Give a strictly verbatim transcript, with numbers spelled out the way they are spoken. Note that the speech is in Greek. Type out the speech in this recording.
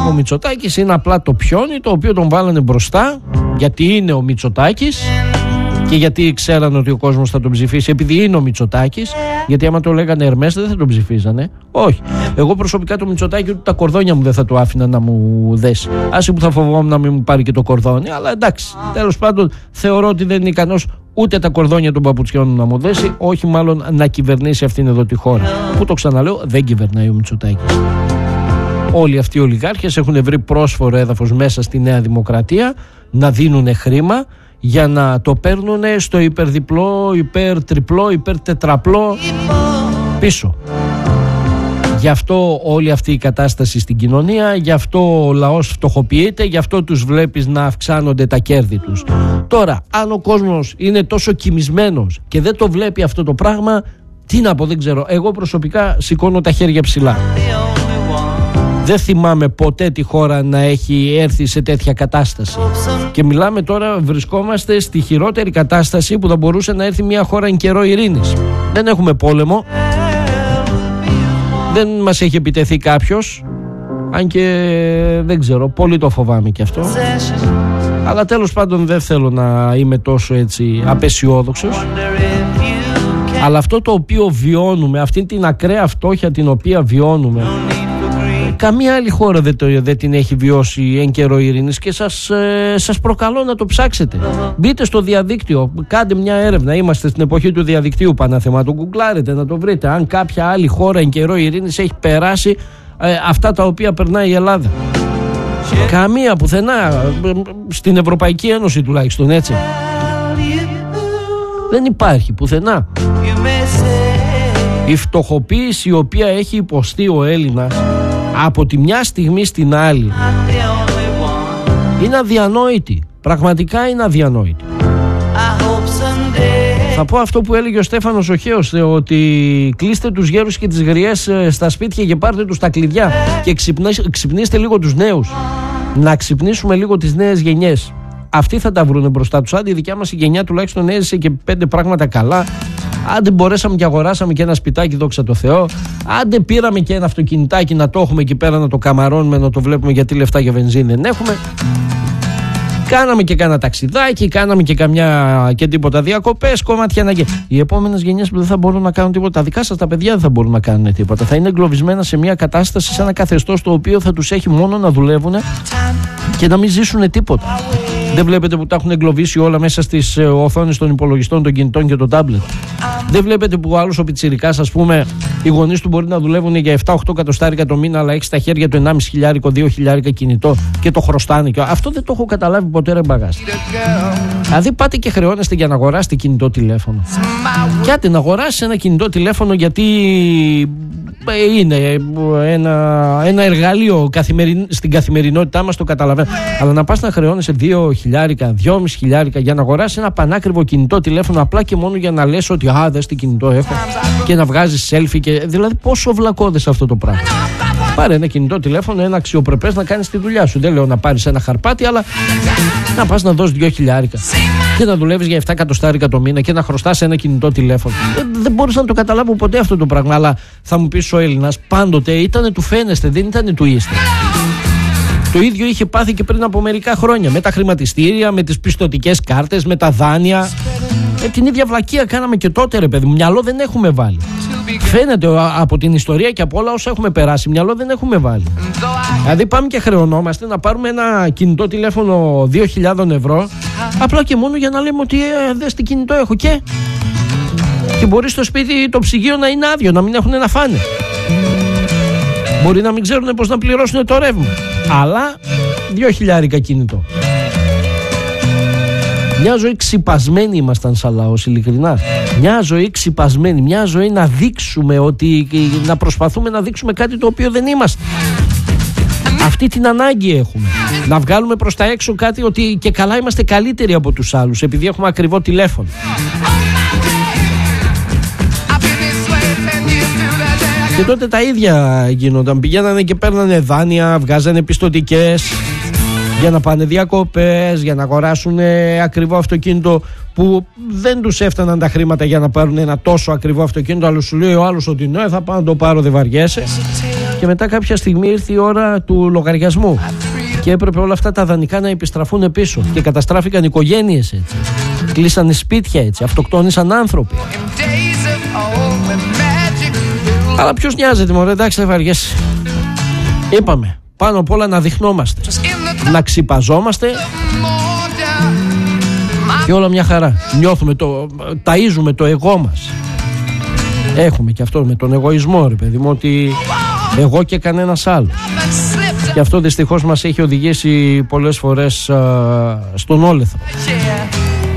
Ο Μητσοτάκης είναι απλά το πιόνι το οποίο τον βάλανε μπροστά γιατί είναι ο Μητσοτάκης και γιατί ξέραν ότι ο κόσμος θα τον ψηφίσει επειδή είναι ο Μητσοτάκης. Γιατί άμα το λέγανε Ερμές δεν θα τον ψηφίζανε. Όχι. Εγώ προσωπικά το Μητσοτάκη ούτε τα κορδόνια μου δεν θα το άφηνα να μου δέσει. Άσε που θα φοβόμουν να μην μου πάρει και το κορδόνι. Αλλά εντάξει, τέλος πάντων θεωρώ ότι δεν είναι ικανός ούτε τα κορδόνια των παπουτσιών να μου δέσει. Όχι μάλλον να κυβερνήσει αυτήν εδώ τη χώρα. Που το ξαναλέω, δεν κυβερνάει ο Μητσοτάκης. Όλοι αυτοί οι ολιγάρχες έχουν βρει πρόσφορο έδαφος μέσα στη Νέα Δημοκρατία να δίνουν χρήμα για να το παίρνουν στο υπερδιπλό, υπερτριπλό, υπερτετραπλό πίσω. Γι' αυτό όλη αυτή η κατάσταση στην κοινωνία, γι' αυτό ο λαός φτωχοποιείται, γι' αυτό τους βλέπεις να αυξάνονται τα κέρδη τους. Τώρα, αν ο κόσμος είναι τόσο κοιμισμένος και δεν το βλέπει αυτό το πράγμα, τι να πω, δεν ξέρω. Εγώ προσωπικά σηκώνω τα χέρια ψηλά. Δεν θυμάμαι ποτέ τη χώρα να έχει έρθει σε τέτοια κατάσταση. Και μιλάμε τώρα, βρισκόμαστε στη χειρότερη κατάσταση που θα μπορούσε να έρθει μια χώρα εν καιρό ειρήνης. Δεν έχουμε πόλεμο. Δεν μας έχει επιτεθεί κάποιος. Αν και δεν ξέρω, πολύ το φοβάμαι και αυτό. Αλλά τέλος πάντων δεν θέλω να είμαι τόσο έτσι απεσιόδοξος. Αλλά αυτό το οποίο βιώνουμε, αυτή την ακραία φτώχεια την οποία βιώνουμε, καμία άλλη χώρα δεν, το, δεν την έχει βιώσει εν καιρό ειρήνης και σας, ε, σας προκαλώ να το ψάξετε. Μπείτε στο διαδίκτυο, κάντε μια έρευνα. Είμαστε στην εποχή του διαδικτύου, πανάθεμα. Το γκουγκλάρετε να το βρείτε. Αν κάποια άλλη χώρα εν καιρό ειρήνης έχει περάσει ε, αυτά τα οποία περνάει η Ελλάδα. Καμία, πουθενά. Στην Ευρωπαϊκή Ένωση τουλάχιστον, έτσι. Δεν υπάρχει πουθενά. Η φτωχοποίηση η οποία έχει υποστεί ο Έλληνας από τη μια στιγμή στην άλλη είναι αδιανόητη. Πραγματικά είναι αδιανόητη. Θα πω αυτό που έλεγε ο Στέφανος ο Χέος, ότι κλείστε τους γέρους και τις γριές στα σπίτια και πάρτε τους τα κλειδιά και ξυπνήστε λίγο τους νέους. Να ξυπνήσουμε λίγο τις νέες γενιές. Αυτοί θα τα βρούνε μπροστά τους. Άντε η δικιά μας η γενιά τουλάχιστον έζησε και πέντε πράγματα καλά. Άντε μπορέσαμε και αγοράσαμε και ένα σπιτάκι, δόξα τω Θεώ. Άντε πήραμε και ένα αυτοκινητάκι να το έχουμε εκεί πέρα, να το καμαρώνουμε, να το βλέπουμε, γιατί λεφτά για βενζίνη δεν έχουμε. Κάναμε και κάνα ταξιδάκι, κάναμε και καμιά και τίποτα διακοπές, κομμάτια να γίνει. Οι επόμενες γενιές που δεν θα μπορούν να κάνουν τίποτα, τα δικά σας τα παιδιά δεν θα μπορούν να κάνουν τίποτα. Θα είναι εγκλωβισμένα σε μια κατάσταση, σε ένα καθεστώς το οποίο θα τους έχει μόνο να δουλεύουν και να μην ζήσουν τίποτα. Δεν βλέπετε που τα έχουν εγκλωβίσει όλα μέσα στις οθόνες των υπολογιστών, των κινητών και των τάμπλετ. Δεν βλέπετε που ο άλλος ο πιτσιρικάς, ας πούμε, οι γονείς του μπορεί να δουλεύουν για επτά οχτώ εκατοστάρικα το μήνα, αλλά έχει στα χέρια του ενάμιση χιλιάρικο, δύο χιλιάρικα κινητό και το χρωστάνε. Και αυτό δεν το έχω καταλάβει ποτέ, ρε μπαγάς. Δηλαδή πάτε και χρεώνεστε για να αγοράσετε κινητό τηλέφωνο. Και άντε να αγοράσει ένα κινητό τηλέφωνο γιατί είναι ένα, ένα εργαλείο καθημεριν, στην καθημερινότητά μας, το καταλαβαίνω. Αλλά να πας να χρεώνεσαι δύο χιλιάρικα, δυόμισι χιλιάρικα για να αγοράσεις ένα πανάκριβο κινητό τηλέφωνο απλά και μόνο για να λες ότι α, δες τι κινητό έχω και να βγάζεις selfie και... Δηλαδή πόσο βλακώδες αυτό το πράγμα. Πάρε ένα κινητό τηλέφωνο, ένα αξιοπρεπές να κάνεις τη δουλειά σου. Δεν λέω να πάρεις ένα χαρπάτι, αλλά να πας να δώσεις δύο χιλιάρικα και να δουλεύεις για επτά εκατοστάρικα το μήνα και να χρωστάς ένα κινητό τηλέφωνο. Δεν, δεν μπορούσα να το καταλάβω ποτέ αυτό το πράγμα. Αλλά θα μου πεις, ο Έλληνας πάντοτε ήταν του φαίνεστε, δεν ήταν του είστε. Το ίδιο είχε πάθει και πριν από μερικά χρόνια με τα χρηματιστήρια, με τις πιστωτικές κάρτες, με τα δάνεια. Ε, την ίδια βλακεία κάναμε και τότε, ρε παιδί μου. Μυαλό δεν έχουμε βάλει. Φαίνεται από την ιστορία και από όλα όσα έχουμε περάσει, μυαλό δεν έχουμε βάλει. Δηλαδή πάμε και χρεωνόμαστε να πάρουμε ένα κινητό τηλέφωνο δύο χιλιάδες ευρώ απλά και μόνο για να λέμε ότι ε, δες τι κινητό έχω και και μπορεί στο σπίτι το ψυγείο να είναι άδειο, να μην έχουν να φάνε. Μπορεί να μην ξέρουν πώς να πληρώσουν το ρεύμα, αλλά δύο χιλιάρικα κινητό. Μια ζωή ξυπασμένη ήμασταν σαν λαός, ειλικρινά. Μια ζωή ξυπασμένη, μια ζωή να δείξουμε ότι, να προσπαθούμε να δείξουμε κάτι το οποίο δεν είμαστε. Αυτή την ανάγκη έχουμε. Να βγάλουμε προς τα έξω κάτι ότι και καλά είμαστε καλύτεροι από τους άλλους επειδή έχουμε ακριβό τηλέφωνο. Και τότε τα ίδια γίνονταν. Πηγαίνανε και παίρνανε δάνεια, βγάζανε πιστωτικές για να πάνε διακοπές, για να αγοράσουν ακριβό αυτοκίνητο που δεν τους έφταναν τα χρήματα για να πάρουν ένα τόσο ακριβό αυτοκίνητο. Αλλά σου λέει ο άλλος ότι ναι, θα πάω να το πάρω, δεν βαριέσαι. Και μετά κάποια στιγμή ήρθε η ώρα του λογαριασμού και έπρεπε όλα αυτά τα δανεικά να επιστραφούν πίσω. Και καταστράφηκαν οικογένειες έτσι. Κλείσανε σπίτια έτσι. Αυτοκτόνησαν άνθρωποι. Αλλά ποιος νοιάζεται, μωρέ, εντάξει, δεν βαριέσαι. Είπαμε, πάνω απ' όλα να δειχνόμαστε, να ξυπαζόμαστε και όλα μια χαρά. Νιώθουμε το, ταΐζουμε το εγώ μας. Έχουμε και αυτό με τον εγωισμό, ρε παιδί μου, ότι εγώ και κανένας άλλος. Και αυτό δυστυχώς μας έχει οδηγήσει πολλές φορές α, στον όλεθρο.